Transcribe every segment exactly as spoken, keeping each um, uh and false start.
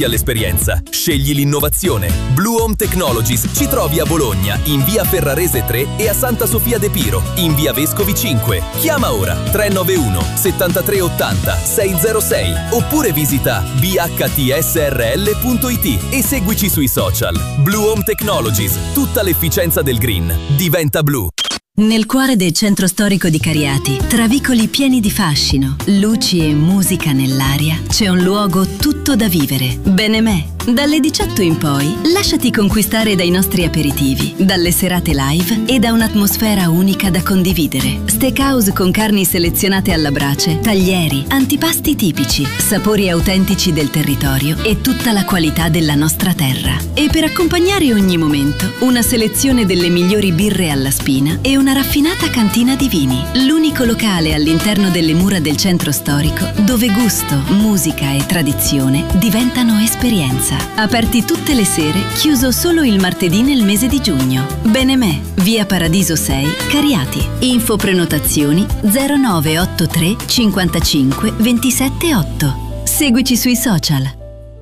all'esperienza. Scegli l'innovazione. Blue Home Technologies ci trovi a Bologna, in via Ferrarese tre e a Santa Sofia de Piro, in via Vescovi cinque. Chiama ora tre nove uno settantatré ottanta seicentosei oppure visita b h t s r l punto i t e seguici sui social. Blue Home Technologies, tutta l'efficienza del green diventa blu. Nel cuore del centro storico di Cariati, tra vicoli pieni di fascino, luci e musica nell'aria, c'è un luogo tutto da vivere. Benemè. Dalle diciotto in poi, lasciati conquistare dai nostri aperitivi, dalle serate live e da un'atmosfera unica da condividere. Steakhouse con carni selezionate alla brace, taglieri, antipasti tipici, sapori autentici del territorio e tutta la qualità della nostra terra. E per accompagnare ogni momento, una selezione delle migliori birre alla spina e una raffinata cantina di vini. L'unico locale all'interno delle mura del centro storico dove gusto, musica e tradizione diventano esperienza. Aperti tutte le sere, chiuso solo il martedì nel mese di giugno. Benemè, via Paradiso sei, Cariati. Info prenotazioni zero nove otto tre cinquantacinque ventisette otto. Seguici sui social.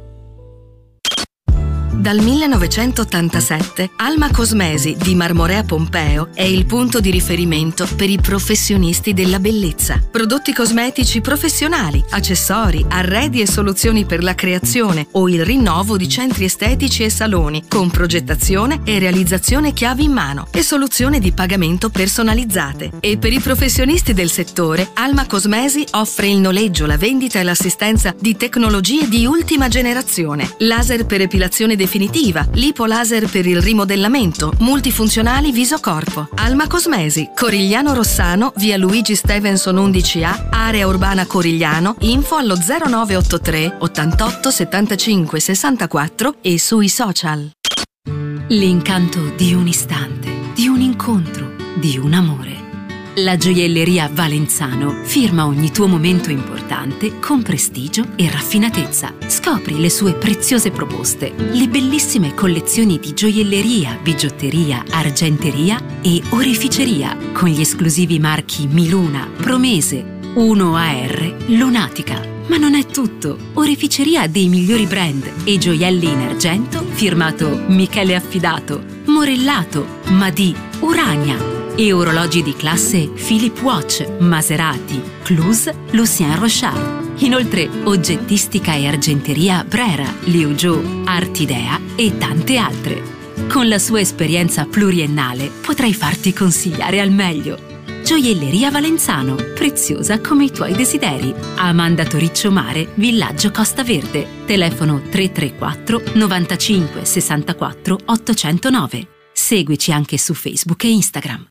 Dal millenovecentottantasette Alma Cosmesi di Marmorea Pompeo è il punto di riferimento per i professionisti della bellezza. Prodotti cosmetici professionali, accessori, arredi e soluzioni per la creazione o il rinnovo di centri estetici e saloni con progettazione e realizzazione chiavi in mano e soluzioni di pagamento personalizzate. E per i professionisti del settore, Alma Cosmesi offre il noleggio, la vendita e l'assistenza di tecnologie di ultima generazione. Laser per epilazione definitiva, lipolaser per il rimodellamento, multifunzionali viso corpo. Alma Cosmesi, Corigliano Rossano, via Luigi Stevenson undici A, area urbana Corigliano, info allo zero nove otto tre ottantotto settantacinque sessantaquattro e sui social. L'incanto di un istante, di un incontro, di un amore. La gioielleria Valenzano firma ogni tuo momento importante con prestigio e raffinatezza. Scopri le sue preziose proposte, le bellissime collezioni di gioielleria, bigiotteria, argenteria e oreficeria con gli esclusivi marchi Miluna, Promese, uno A R, Lunatica. Ma non è tutto. Oreficeria dei migliori brand e gioielli in argento firmato Michele Affidato, Morellato, Madì, Urania. E orologi di classe Philip Watch, Maserati, Cluse, Lucien Rochard. Inoltre oggettistica e argenteria Brera, Liu Zhou, Artidea e tante altre. Con la sua esperienza pluriennale potrai farti consigliare al meglio. Gioielleria Valenzano, preziosa come i tuoi desideri. Amanda Toriccio Mare, Villaggio Costa Verde. Telefono tre tre quattro novantacinque sessantaquattro ottocentonove. Seguici anche su Facebook e Instagram.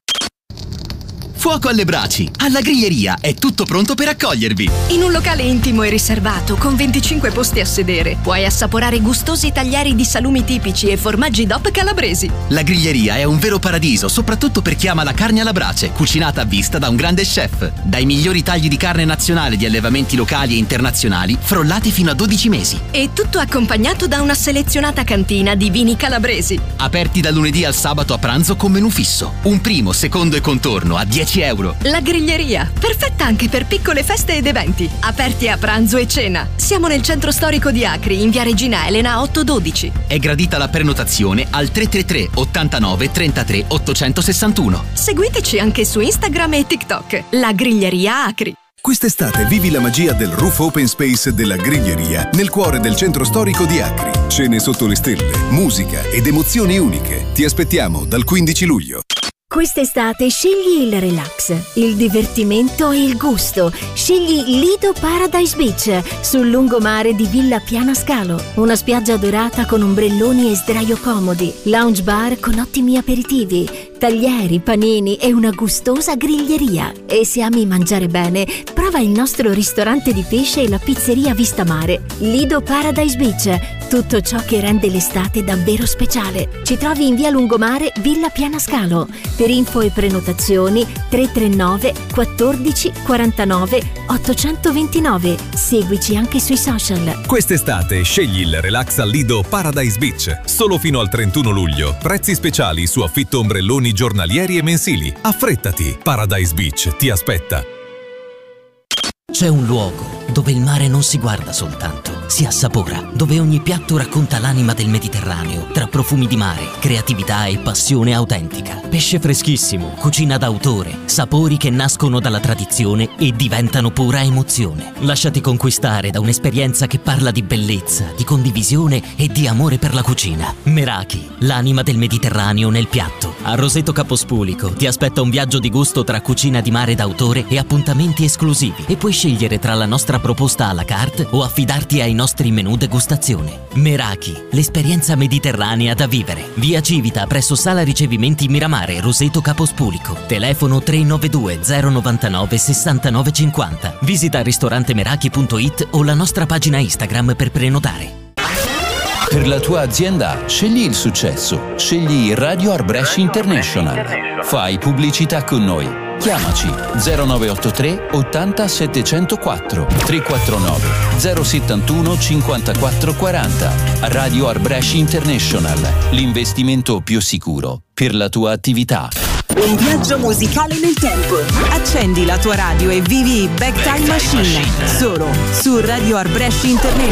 Fuoco alle braci! Alla Griglieria è tutto pronto per accogliervi! In un locale intimo e riservato, con venticinque posti a sedere, puoi assaporare gustosi taglieri di salumi tipici e formaggi D O P calabresi. La Griglieria è un vero paradiso, soprattutto per chi ama la carne alla brace, cucinata a vista da un grande chef. Dai migliori tagli di carne nazionale di allevamenti locali e internazionali, frollati fino a dodici mesi. E tutto accompagnato da una selezionata cantina di vini calabresi. Aperti dal lunedì al sabato a pranzo con menù fisso. Un primo, secondo e contorno a dieci euro. La Griglieria, perfetta anche per piccole feste ed eventi. Aperti a pranzo e cena. Siamo nel centro storico di Acri, in via Regina Elena ottocentododici. È gradita la prenotazione al tre tre tre ottantanove trentatré ottocentosessantuno. Seguiteci anche su Instagram e TikTok. La Griglieria Acri. Quest'estate vivi la magia del Roof Open Space della Griglieria nel cuore del centro storico di Acri. Cene sotto le stelle, musica ed emozioni uniche. Ti aspettiamo dal quindici luglio. Quest'estate scegli il relax, il divertimento e il gusto. Scegli Lido Paradise Beach sul lungomare di Villa Piana Scalo. Una spiaggia dorata con ombrelloni e sdraio comodi, lounge bar con ottimi aperitivi, taglieri, panini e una gustosa griglieria. E se ami mangiare bene, prova il nostro ristorante di pesce e la pizzeria Vista Mare. Lido Paradise Beach, tutto ciò che rende l'estate davvero speciale. Ci trovi in via Lungomare, Villa Piana Scalo. Per info e prenotazioni tre tre nove quattordici quarantanove ottocentoventinove. Seguici anche sui social. Quest'estate scegli il relax al Lido Paradise Beach. Solo fino al trentuno luglio. Prezzi speciali su affitto ombrelloni giornalieri e mensili. Affrettati, Paradise Beach ti aspetta. C'è un luogo dove il mare non si guarda soltanto, si assapora, dove ogni piatto racconta l'anima del Mediterraneo, tra profumi di mare, creatività e passione autentica. Pesce freschissimo, cucina d'autore, sapori che nascono dalla tradizione e diventano pura emozione. Lasciati conquistare da un'esperienza che parla di bellezza, di condivisione e di amore per la cucina. Meraki, l'anima del Mediterraneo nel piatto. A Roseto Capospulico ti aspetta un viaggio di gusto tra cucina di mare d'autore e appuntamenti esclusivi, e puoi scegliere tra la nostra proposta à la carte o affidarti ai nostri menù degustazione. Meraki, l'esperienza mediterranea da vivere. Via Civita presso Sala Ricevimenti Miramare, Roseto Capospulico. Telefono tre nove due zero nove nove sei nove cinque zero. Visita ristorante meraki punto it o la nostra pagina Instagram per prenotare. Per la tua azienda scegli il successo, scegli Radio Arbresh International. Fai pubblicità con noi. Chiamaci zero nove otto tre ottanta settecentoquattro tre quattro nove zero settantuno cinquantaquattro quaranta. Radio Arbresh International, l'investimento più sicuro per la tua attività. Un viaggio musicale nel tempo. Accendi la tua radio e vivi Back Time Machine. Solo su Radio Arbresh International.